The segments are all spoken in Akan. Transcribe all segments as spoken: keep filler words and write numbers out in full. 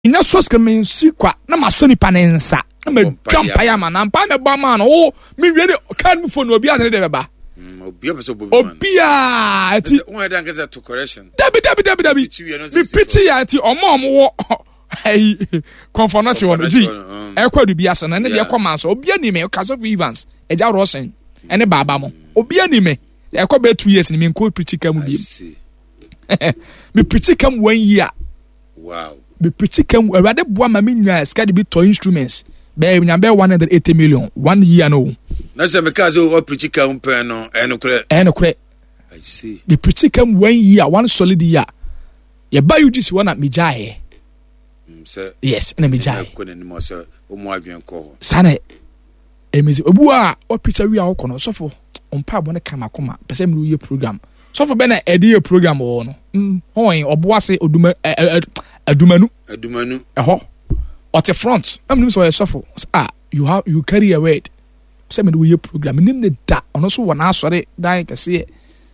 ina so skremen si kwa na maso nipa ne nsa na me jump ya ma na mpa me ba ma no o me wiere kan mu fo no obi a ne de beba obi a person obi man obi a ti won dey get to correction dabi dabi dabi dabi me pity ya ti omo omo wo hey conformation won ji e kwa du bia so na ne de koma so obi ani me Caso Evans eja Rosen ene baba mo obi ani me e kwa be two years ni me nko preach kam bi me preach kam one year wow be preach kam awade boa ma me nya ska de bi to instruments be nya be one hundred eighty million one year no na se me ka so o preach kam pen no eno kure eno kure I see be preach kam one year one solid year ye ba you this one at me jae se yes na me jae ko ne mo se o mo adwen ko sane emezi obu a o preach wi a wo kono sofo ompa abo ne kama koma pese me ye program sofo be na edi ye program wo no hon obo ase oduma adumanu adumanu eho at the front am so ye sofo ah you have you carry a weight say me we program nim ne da ono so wona asore dan kase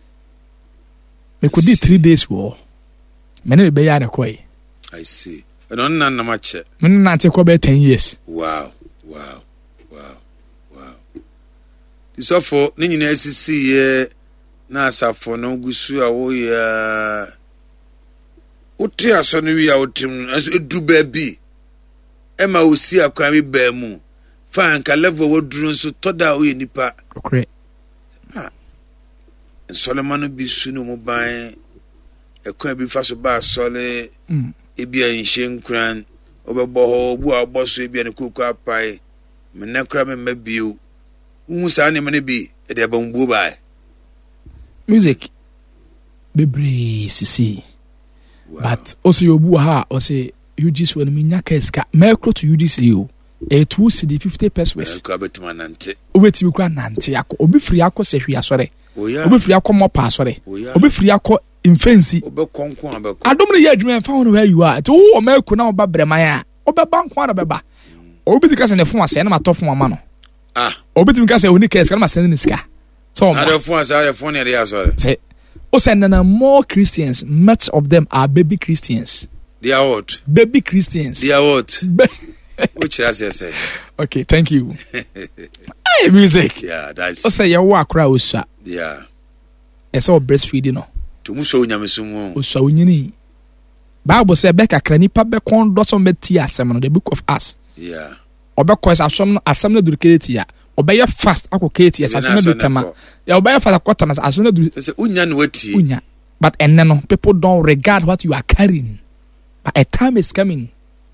me could three days wo me ne be ya na koi I see and on na na mache me na te ko be ten years wow wow wow wow isofo ni nyina asisi ye na asafo no gusu a wo ya uti aso no wi a utim aso edu ba bi ema osi akwan bi ba mu fa anka level wo duru nso toda wo ye nipa okay ah Solomon bi sunu mu ban ekwan bi fa so ba sole mm ebi an hyenkran obebo ho bu a boso ebi an kuku apai me nakra me mabio wu sa ne me bi e de ba mbu ba music bebre sisi wow. But also you bu ha o say U G C when me nya keska micro to U G C o e two C D fifty pesos ka betima nante obetimi kwa nante yakọ obi firi akọ sehwi asore oya obi firi akọ mopa asore obi firi akọ infensi obe konkon abeko adom ne ye adwuma fa wono where you are to wo maku na oba breman a obe banko na beba obi tika se ne fon ase na matofo ama no ah obi tika se oni keska na masene ne sika so na de fon ase na de fon ne ya asore say o say na more Christians, much of them are baby Christians. They are what? Baby Christians. They are what? Which has you say? Okay, thank you. Hey, music. Yeah, that's. O say you walk crowd usa. Yeah. It's all breastfeeding no. To muso nyamesumu. Usa unyini. Bible say be kakra nipa be kon do so meti asem no the book of Acts. Yeah. Obekọ asem no asem no duriketi ya. Obeye fast akoketi ya asem no dutama. Ya obeye fast akotama asem no du. Say unya no wati. Unya. But enne no people don't regard what you are carrying. But a time is coming.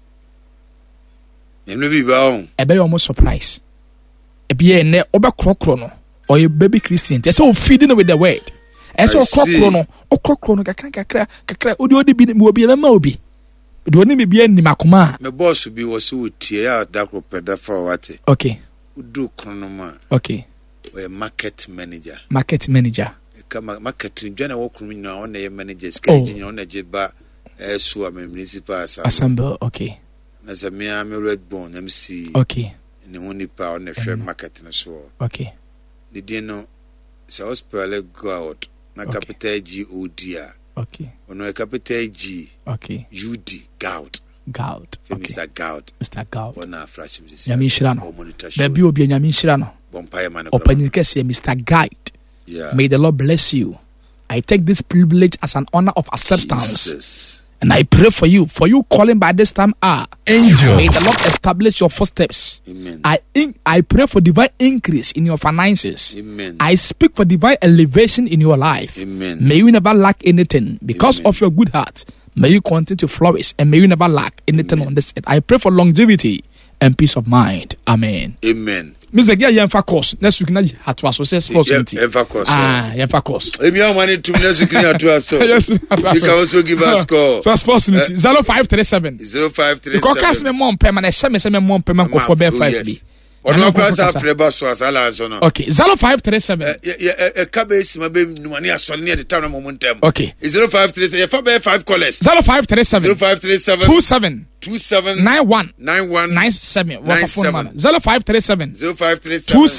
Emre bi ba on. Ebe yo mo surprise. Ebi enne obekrokro no. Or a baby Christian. They say feeding with the word. Eso okrokro no, okrokro no kakra kakra kakra odi odi bi mo bi na ma obi. Do oni me bi ani makoma. Me boss bi wo so tie ya dakro peda for wate. Okay. Udu kronoma. Okay. We market manager. Market manager. Kama market njana wo krum nyina on na manager skage nyina on na jeba esu am municipal assembly. Assembly, okay. Na se me am red bone M C. Okay. Ne honi pa on na hwe market no so. Okay. The day no se hospital go out. Na capital G O D A. Okay. Ono capital G. Okay. U D Gout. Gout. Okay. Mister Gout. Mister Gout. Ona flash music. Nyami shira no. Baby obi nyami shira no. Bompire man. Opanyin kese Mister Guide. Yeah. May the Lord bless you. I take this privilege as an honor of acceptance. Jesus. And I pray for you, for you calling by this time hour. Angel. May the Lord establish your footsteps. Amen. I in, I pray for divine increase in your finances. Amen. I speak for divine elevation in your life. Amen. May you never lack anything because Amen. Of your good heart. May you continue to flourish and may you never lack anything Amen. On this earth. I pray for longevity and peace of mind. Amen. Amen. Music ya yemfa course next week na hatu aso sports unity. Yemfa course. Ah, yemfa course. Emi am money to next week na hatu aso. Yes. You can also give us score. So sports unity zero five three seven. zero five three seven. Because cast me mom pay man e hye me say me mom pay man for be five bi. Ono class afreba so asala so no. Okay, zero five three seven. Eh eh kabesi mabe numani asole ne the town momentum. Okay. zero five three seven. You for be five callers. zero five three seven. zero five three seven. two seven. two seven. nine one. nine one. nine seven. nine seven. zero five three seven. zero five three seven. two seven.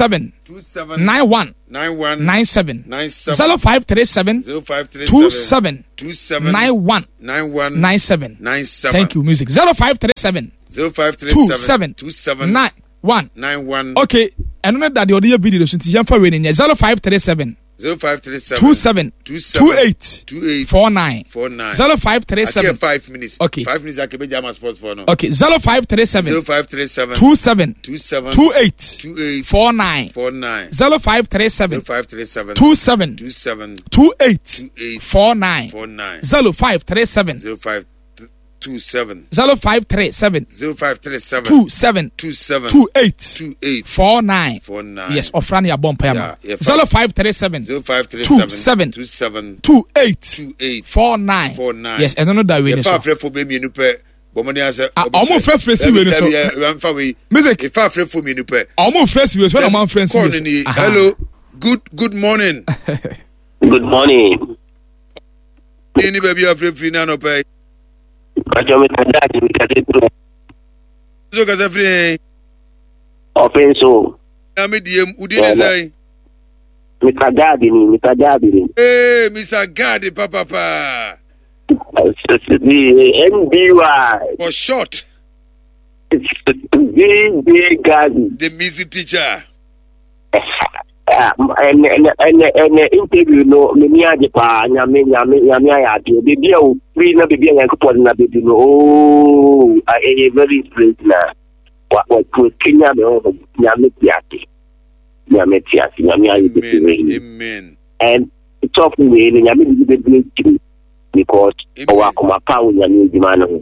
two seven nine one nine one nine seven nine seven zero five three seven zero five three two seven two seven nine one nine one nine seven nine seven. Thank you, music. zero five three seven zero five three two seven seven two seven nine one nine one. Okay, and no that the audio video so nti yamfa we ne zero five three seven zero five three seven two seven two seven two eight two eight four nine four nine zero five three seven. five minutes. Okay. five minutes I can be Jama Sports for now. Okay, zero five three seven zero five three seven two seven two seven two eight two eight four nine four nine zero five three seven zero five three seven two seven two seven two eight two eight four nine four nine zero five three seven zero five two seven zero five three seven zero five three seven two seven two seven two eight two eight four nine four nine. Yes, Ofrani Abompa Yeah, yeah, zero five three seven zero five three two seven seven two seven two eight two eight four nine four nine. Yes, and another way. If I pray for me, you know, Bomani answer. Almost fresh fresh we so. Music. If I pray for me, you know, almost fresh we so. When I'm friends. Hello. Good. Good morning. Good morning. Any baby are free free now no pay. Kajo mi tadadi mi kadetro. So kaza free. Offenso. Na me diem udini say. Mi tadadi ni mi tadadi ni. Eh, Mister Gadi papa papa. The M B Y. For short. D D Gadi. The music teacher. And and and and interview no me nya de pa nyame nyame nyame ayade baby o free na baby yankopon na baby no oh I very great na what what Kenya me o nyame tiati nyame tiati nyame ayade amen and it's of me nyame be be because o akoma pa o nyame di mano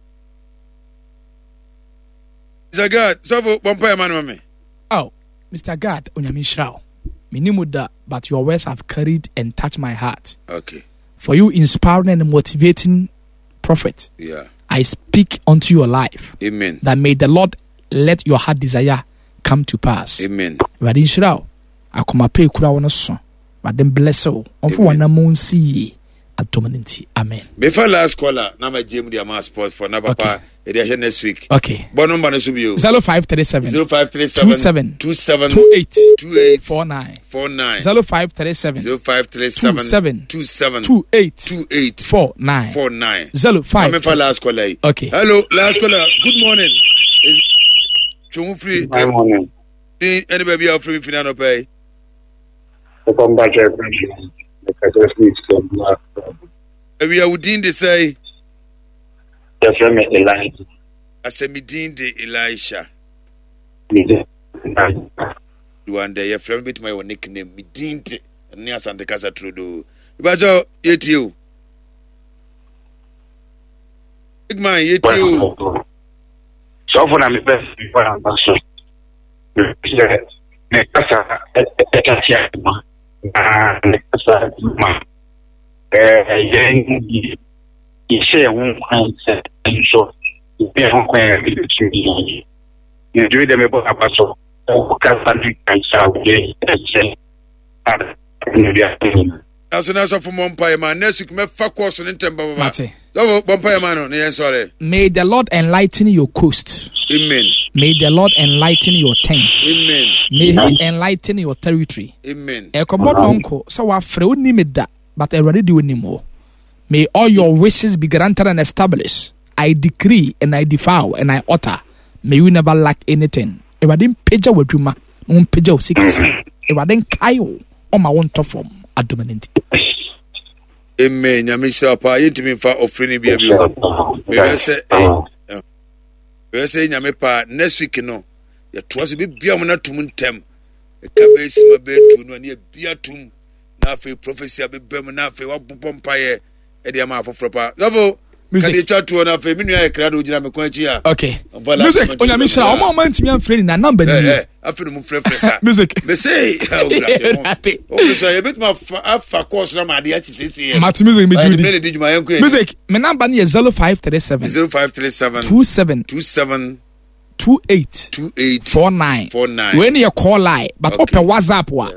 Zagad so for bompa man me oh Mister God onyame shrao Minimuda, but your words have carried and touched my heart. Okay. For you, inspiring and motivating prophet. Yeah. I speak unto your life. Amen. That may the Lord let your heart desire come to pass. Amen. But in Shirao, I come up pay kura wana son. But then bless you. On for one among see at dominancy. Amen. Before last caller, now my Jim Diama Sport for Nabapa. Okay. Edition next week. Okay. Bon number is you. Zero five three seven. Zero five three seven. Two seven. Two seven. Two eight. Two eight. Four nine. Four nine. Zero five three seven. Zero five three seven. Two seven. Two seven. Two eight. Two eight. Four nine. Four nine. Zero five. I'm for last caller. Okay. Hello, last caller. Good morning. Chungu free. Good morning. Any baby are free final pay. Come back here, because it's we are within the say. Just remember the line. As a meeting the Elisha. You and your friend with my nickname, meeting the near Santa Casa Trudeau. Bajo, yet you. Big man, yet you. So for me, best before I'm back. Nekasa, ekasia ma. Ah, nekasa ma. Eh, yen ise won kan se so. You do them about so As an answer from Mompire man, next week, me fuck course on Temba. Mate. So, Mompire man, yes, sorry. May the Lord enlighten your coast. Amen. May the Lord enlighten your tent. Amen. May He enlighten your territory. Amen. Ekobod uncle, so wa freu ni me da, but I already do anymore. May all your wishes be granted and established. I decree and I defile and I utter. May you never lack anything. If I didn't page with you, un page of sickness. If I didn't kyle on my own top form, a dominant. Amen. Yamisha pa yintimi fa offering bi abi. We say eh. We say nyame pa next week no. Ya toaso bi bia mo na tum ntem. E ka be sima be tu no na bia tum. Na afi prophecy abebem na afi wa bobom paye e de ma afoforo pa. Love music. Okay. Music. Onyame shira. Omo man timi amfrɛ ni na number ni. Eh, afrɛ mu frɛ frɛ sa. Music. Me say, oh, so you bit my afa course na ma de achi sese. Mati music me Judy. Music. Me number ni is zero five three seven. zero five three seven. two seven. two seven. two eight. two eight. four nine. four nine. When you call lie, but open WhatsApp wa.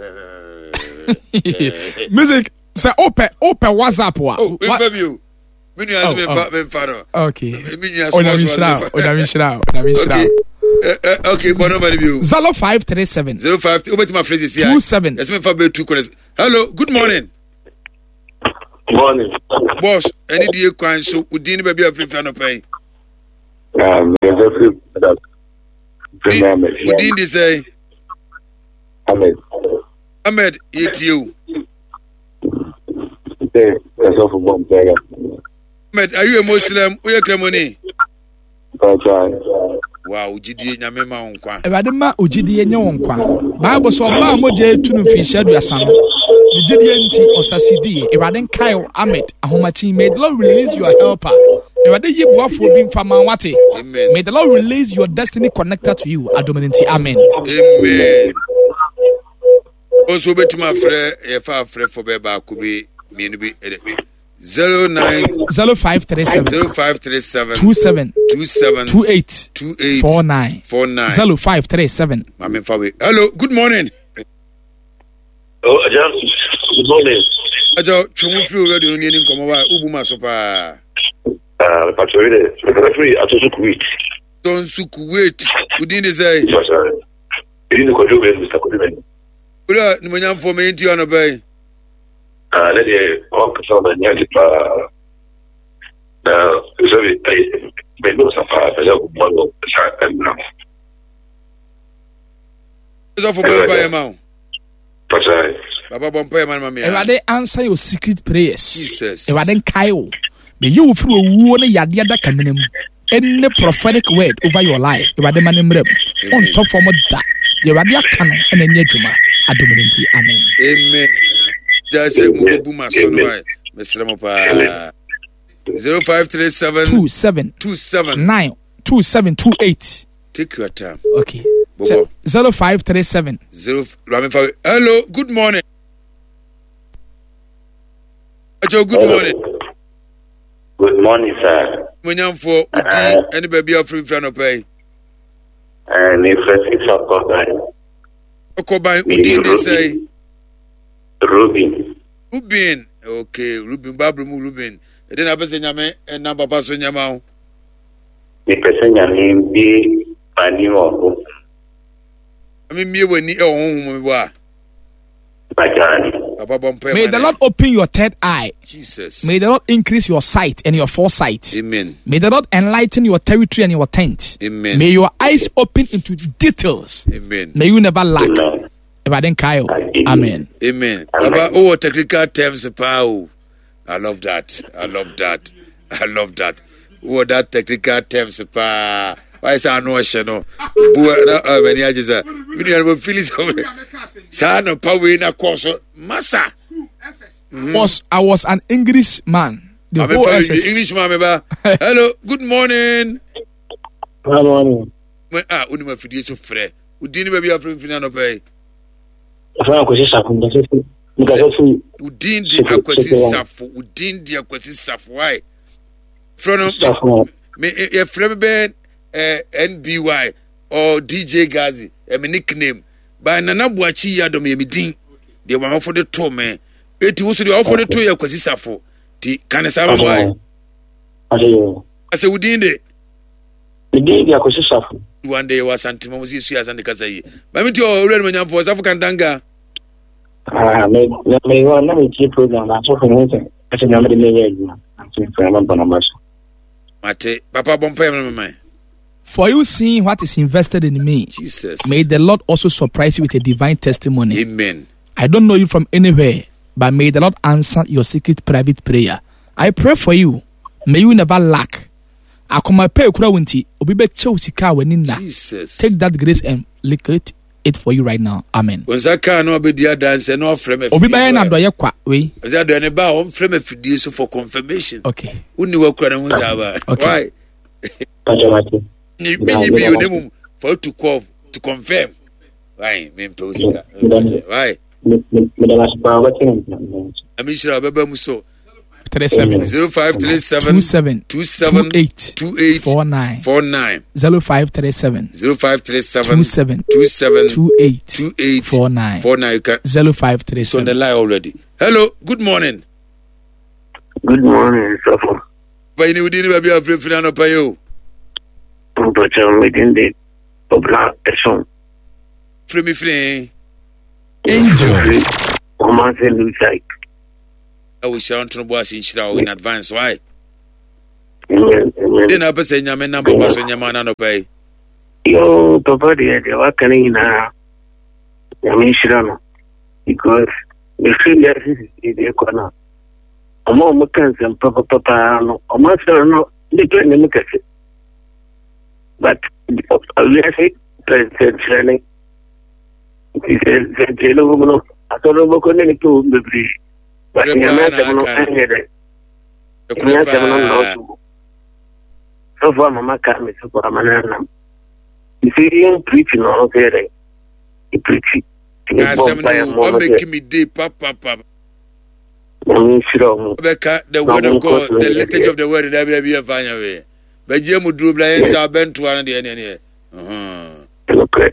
Music. Say open open WhatsApp wa. Oh, interview. Oh, oh. Okay. Onyame shira. Onyame shira. Onyame shira. uh, okay, what number you? zero five three seven zero five. Over to my phrase here. two seven. Yes, me for two questions. Hello, good morning. Morning. Boss, any day kwan so udin baby of free no pay. Um, that. Udin dey say. Ahmed. Ahmed, it's you. Okay, that's all for one player. Ahmed, are you a Muslim? Who you claim money? Wow, ujidi nyame ma wonkwa. Ewade ma ujidi nye wonkwa. Bible so ba moje tunu fi shadu asam. Ujidi enti osasidi. Ewade nkai Ahmed ahomachi, may the Lord release your helper. Ewade yibuafo bi mfama wate. Amen. May the Lord release your destiny connected to you. Adominanti. Amen. Amen. Also betima frɛ e fa frɛ for be ba ko bi me no bi zero nine zero five three seven zero five three seven two seven two seven two eight two eight four nine four nine zero five three seven. Mame Fawe. Hello, good morning. Oh, Ajahn, good morning. Ajo, chomu free radio ni ni nkomo wa ubu maso pa. Uh, Patrick, referee Atosu Kuwait. Don Sukuwait. Udin dey say. Yes, sir. You need to control Mister Kudimen. Ura ni manyam for me nti ono bay. Ah, let the all person that nyati pa. Na, sorry, I me no safa, I go mo sa and now. Is for me by ma. Patrick. Baba bompa man mama. Ewade answer your secret prayers. Jesus. Ewade nkai. May you through owuo ne yade ada kanenam. Any prophetic word over your life. Ewade manemrem. On top form da. Ewade aka no na enye adwuma. Adominanti. Amen. Amen. Just say mubu maso no why. Mesremo pa. zero five three seven two seven two seven nine two seven two eight. Take your time. Okay. So, zero five three seven Zero. Hello. Good morning. Hello. Good morning. Good morning, sir. Manyam for Uti. Any baby of free friend of pay. And if it's a copy. Okobai Uti they say. Rubin. Rubin. Okay. Rubin. Babru Rubin. Then I was in Yame and number person Yamau. The person name be Panimo. I mean, me when you home. May the Lord open your third eye. Jesus. May the Lord increase your sight and your foresight. Amen. May the Lord enlighten your territory and your tent. Amen. May your eyes open into details. Amen. May you never lack. Amen. Amen. Amen. About oh technical terms, power. I love that. I love that. I love that. Oh, that technical terms, pa. Why is I no channel? Bua when you just we don't feel it. Sa no power in a course. Massa. Was I was an English man. The I'm a English man, ba. Hello. Good morning. Good morning. Ah, uni ma fidie so frɛ. Udini ba bi afrɛ fina no pay. Afra ko sisa ko ndase fu. Udin di akwasi safo. Udin di akwasi safo. Why? From me e frɛ me be N B Y or D J Gazi. E me nickname. By Nana Buachi Yadom ye me din. De wa for the to me. Eti wo so de for the to ye akwasi safo. Ti kan sa ba why? Adeyo. Ase udin de. Udin di akwasi safo. One day was antima was you as and Kazayi. Mammy to already when you for African Danga. Ah, may may one let me keep program. I'm talking with it. I said, I'm going Mate, Papa Bompay, my. For you seeing what is invested in me, Jesus. May the Lord also surprise you with a divine testimony. Amen. I don't know you from anywhere, but may the Lord answer your secret private prayer. I pray for you. May you never lack. Akoma pay kura wunti obi be chew sika waninna. Jesus. Take that grace and liquidate it for you right now. Amen. Onsaka no be dia dance no frame. Obi ba na doye kwa we. Oza do ne ba on frame fidie so for confirmation. Okay. Uni wa kura na hunza ba. Why? Ni mini bi onemu for to call to confirm. Why? Me mpozika. Why? Me da maspa watin. Amishira baba muso. Three seven zero five three seven two seven two seven two eight two eight four nine four nine zero five three seven zero five three seven two seven two seven two eight two eight four nine four nine. You can zero five three it's on seven. the line already. Hello, good morning. Good morning, Safo. But you didn't be afraid for no payo. But I'm making the Obla Eshon. Free free. Angel. Oman say Lucite. I will share on to boss in Shira in advance. Why? Amen. Amen. Then I say Yaman number was on Yaman no pay. Yo, Papa, they are working now. Yamin Shirano. Because the free is the corner. Among Mutans and Papa Papa, no, Master no, depend on the but we are saying, President Shirley. He says, Jello, I thought about going to the bridge. But you are not angry. You are not so far, Mamma Carmen, so far, Manana. You see, you preaching all there. You preach it. I'm making me deep, Papa, Papa. Becca, the word of God, the liturgy of the word in every year, find away. But you would do blind, so I bent to one and the end. Okay.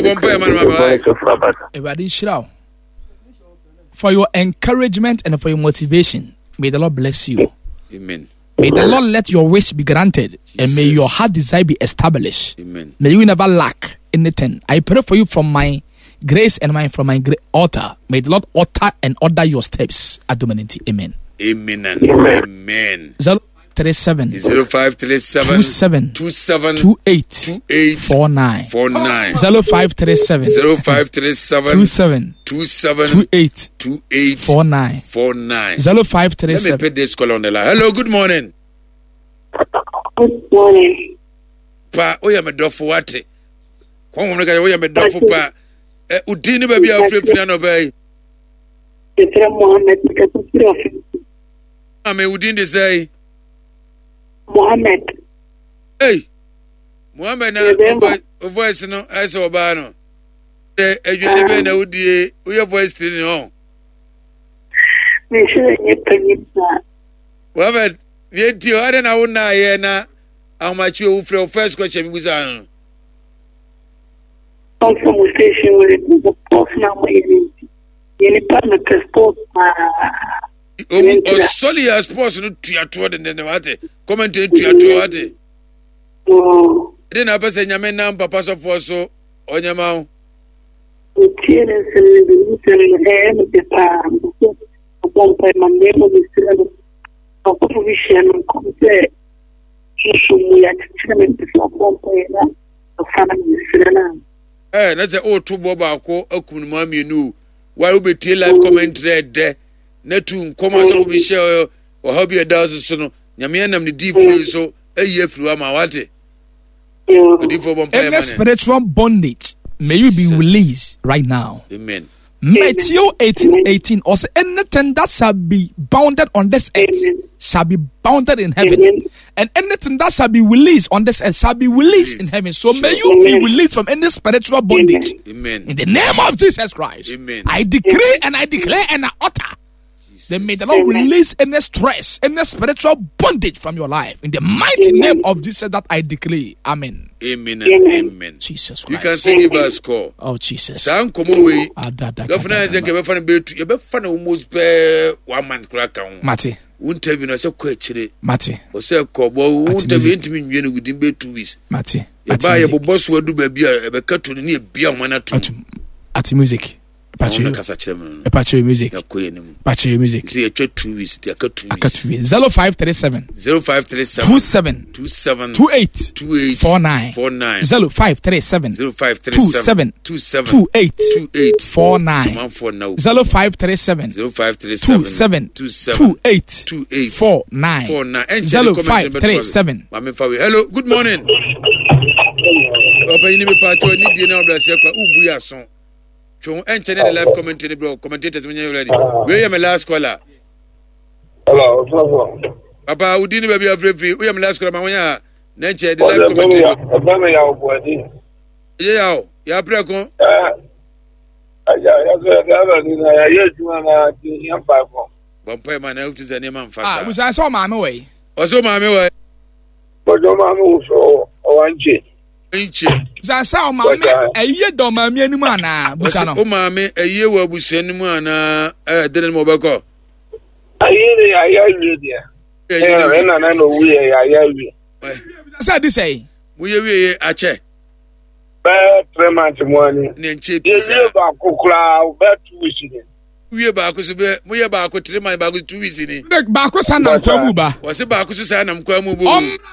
For your encouragement and for your motivation, may the Lord bless you. Amen. May the Lord let your wish be granted, Jesus. And may your heart desire be established. Amen. May you never lack anything. I pray for you from my grace and my from my great altar. May the Lord alter and order your steps at Dominity. Amen. Amen and amen. zero three seven zero five three seven two seven two seven two eight four nine four nine zero five three seven zero five three seven two seven two seven two eight two eight four nine four nine zero five three seven. Let me put this call on the line. Hello, good morning. Good morning. Pa, oya me dofo wate. Kwa ngono ka oya me dofo pa. Eh, udini ba bia afrefina no bai. Petra Mohammed Petra. Ame udini de say Mohammed. Hey. Mohammed na voice no ese oba no. Eh, edwene be na udie, oya voice three no. Me sure nye penisa. Mohammed, ye dio ade na wo na ye na amachi o frɛ first question mi gusa no. Also station where the post na mo yini. Yini pa na passport ma. O soli as sports no tuato de ne wate. Comment tuato wate. Oh. Ede na pese nyame na papa so for so onyama o. O tiene se le dice le me de pa. O bon pa mande mo disira. O po vision come se issue mu ya tchime de so bon pa ela. O fana mi disira na. Eh, na se o to bo ba ko akum no amienu. Why we tie live commentary de. Na tu nkoma so bi share o ha bi da so no nyame nam ne deep free so ayi afiri wa ma wate any spiritual bondage may you be released right now. Amen. Matthew eighteen eighteen also anything that shall be bounded on this earth shall be bounded in heaven. Amen. And anything that shall be released on this earth shall be released in heaven. So may you Amen. Be released from any spiritual bondage. Amen. In the name of Jesus Christ. Amen. I decree and I declare and I utter. Then may the Lord release any stress, any spiritual bondage from your life. In the mighty Amen. Name of Jesus that I declare. Amen. Amen and amen. Amen. Jesus Christ. You can say give us call. Oh, Jesus. San komo we. Governor is going to be betu. You be fan almost be one month crack on. Mate. Interview na se ko achire. Mate. O se ko bo interview ntimi nwie within be two weeks. Mate. Ya ba ya bo boss wadu ba bia e be kato ne e bia o mana to. At music. Pacho Pacho music. Pacho music. See, two weeks. Two weeks. Zero five three seven. Zero five three seven. Two seven. Two seven. Two eight. Two eight. Four nine. Four nine. Zero five three seven. Zero five three two seven. Two seven. Two eight. Two eight. Four nine. One four now. Zero five three seven. Zero five three seven. Two seven. Two seven. Two eight. Two eight. Four nine. Four nine. Zero five three seven. Hello. Good morning. Papa, you need me part two. Need you know bless you. Ubu ya son. Chon enche ne live commentary bro. Commentators when you ready. We am last caller. Hello, hello. Papa, udini baby afre free. We am last caller. Mawanya. Nenche the live commentary. Ebeme ya obodi. Ye ya o. Ya pre kon. Eh. Aya ya so ya ga ni na ya yejuma na ti yan pa kon. Bompa man na uti zane man fasa. Ah, we say so maame we. O so maame we. Bojo maame wo so o wanje. Inche. Zansa o maame eye do maame animu ana busa no. O maame eye wa busa animu ana eh dene mo beko. Aye ne ya ya wi dia. Eh na na no wi ya ya wi. Say this say. Mu ye wi ache. bɛɛ three months money ne nche bi sa ye ba kokura bɛɛ two weeks ni wie ba ko so be mo ye ba ko three months ba ko two weeks ni ba ko sa na kwa mu ba wo se ba ko so sa na kwa mu bo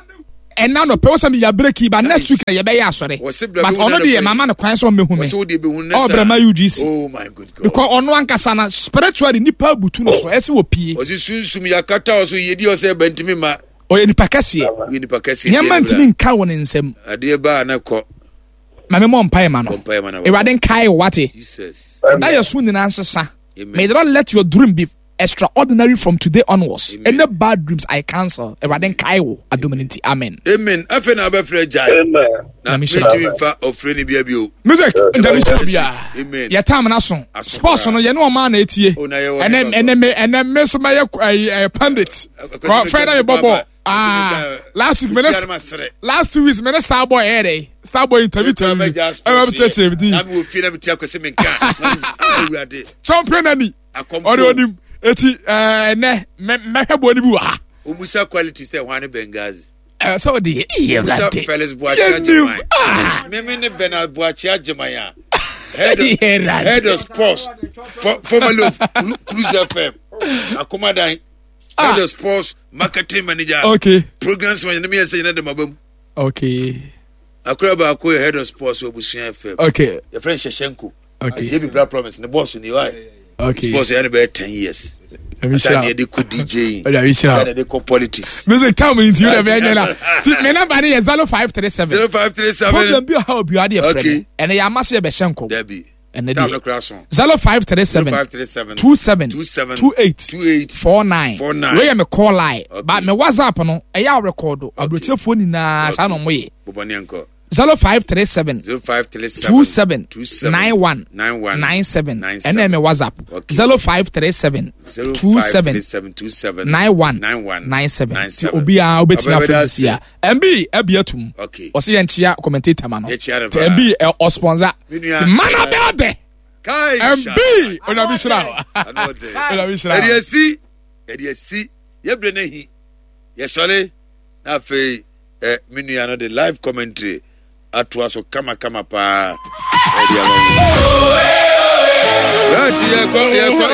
ɛna no pɛ wo sɛ ya break ba next week na yɛbɛyɛ asɔre but ɔno de yɛ mama no kwan sɛ ɔmɛhu me ɔ brɛma U G C oh my good God because ɔno ankasa na spiritually nipa butu no so ɛsɛ wɔ pie ɔsi sunsum yakata ɔso yedi ɔsɛ bantimi ma ɔyɛ nipa kɛseɛ ɔyɛ nipa kɛseɛ nyɛma ntimi nka wɔ ne nsɛm adeɛ ba na kɔ mame mɔ mpae ma no ɛwurade nkae wo wate Jesus da yɛ so nyinaa nsesa may the Lord let your dream be extraordinary from today onwards. Any bad dreams I cancel. Evaden kaiwo adominity. Amen. Amen. Afen abefre jai. Amen. Na meti fa ofreni bia bio. Music ndami bia. Amen. Ya time na so. Sports no ye no man na etie. Ene ene me ene me so ma ye pandit. Ko feda me bobo. Ah, last week minister. Last two weeks minister Starboy here dey. Starboy interview tell me. E ma church e bi. Na me ofie na me tia kwese me nka. Champion ani. Ori onim. Eti eh ne me hwebo ni bi wa. Omusa quality say hwane Bengazi. Eh so de eh Musa Felix Boachi Ajemai. Me me ne Bernard Boachi Ajemai. Head of, head of sports formerly of Cruise F M. Akomadan. Head of sports marketing manager. Okay. Programs manager me say na dem abam. Okay. Akura ba ko head of sports Obusia F M. Okay. Your friend Sheshenko. Okay. J B Bra promise the boss ni why. Okay. Sports ya be ten years. Let me shout. They could DJing. Let me shout. They could politics. Music tell me into you the very now. Me number is zero five three seven. zero five three seven. Problem be how be adi friend. Okay. And ya must be Shenko. Debbie. And the day. zero five three seven. two seven. two eight. four nine. Where me call lie. But me WhatsApp no. E ya record. Abroche phone na sa no mo ye. Bobani anko. zero five three seven. zero five three seven. two seven. nine one. nine seven. And then me WhatsApp. zero five three seven. two seven. nine one. nine seven. Obi a obeti na friends here. M B ebiatum. Okay. O se yenchia commentator ma no. M B o sponsor. Ti mana be ade. Kai. M B ona bi shira. Ona bi shira. Ediasi. Ediasi. Ye bre na hi. Ye sole na fe eh minu ya no the live commentary. Atwa so kama kama pa. Right, yeah, go, yeah, go.